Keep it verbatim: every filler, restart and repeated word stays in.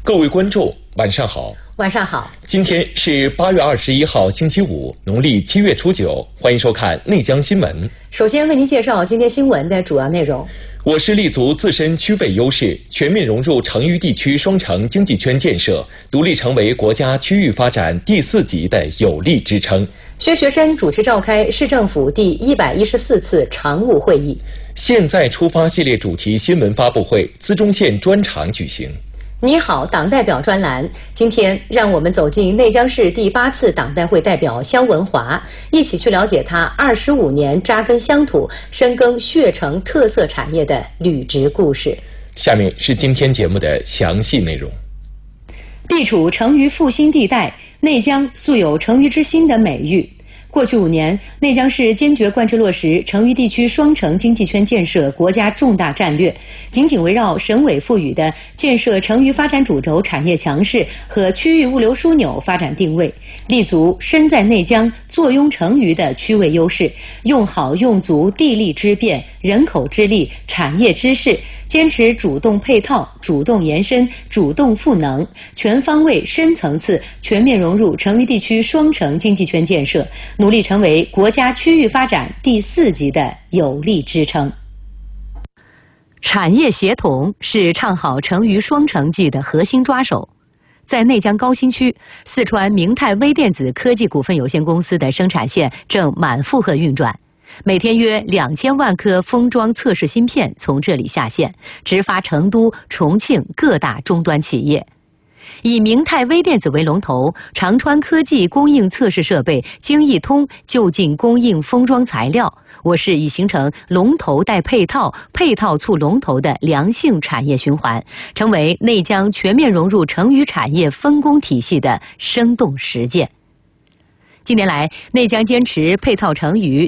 各位观众，晚上好。 晚上好。 今天是八月二十一号，星期五，农历七月初九。欢迎收看内江新闻。 首先为您介绍今天新闻的主要内容。 我市立足自身区位优势，全面融入成渝地区双城经济圈建设，独立成为国家区域发展第四级的有力支撑。 薛学深主持召开市政府第一百一十四次常务会议。 现在出发系列主题新闻发布会，资中县专场举行。 你好，党代表专栏。今天让我们走进内江市第八次党代会代表肖文华，一起去了解他二十五年扎根乡土、深耕血城特色产业的履职故事。 下面是今天节目的详细内容。 地处成渝复兴地带，内江素有成渝之心的美誉。过去五年，内江市坚决贯彻落实成渝地区双城经济圈建设国家重大战略，紧紧围绕省委赋予的建设成渝发展主轴产业强势和区域物流枢纽发展定位，立足身在内江、坐拥成渝的区位优势，用好用足地利之便、人口之力、产业之势，坚持主动配套、主动延伸、主动赋能，全方位、深层次、全面融入成渝地区双城经济圈建设，努力成为国家区域发展第四级的有力支撑。产业协同是唱好成渝双城记的核心抓手。在内江高新区，四川明泰微电子科技股份有限公司的生产线正满负荷运转，每天约两千万颗封装测试芯片从这里下线，直发成都、重庆各大终端企业。以明泰微电子为龙头，长川科技供应测试设备，京易通就近供应封装材料。我市已形成龙头带配套、配套促龙头的良性产业循环，成为内江全面融入成渝产业分工体系的生动实践。近年来，内江坚持配套成渝、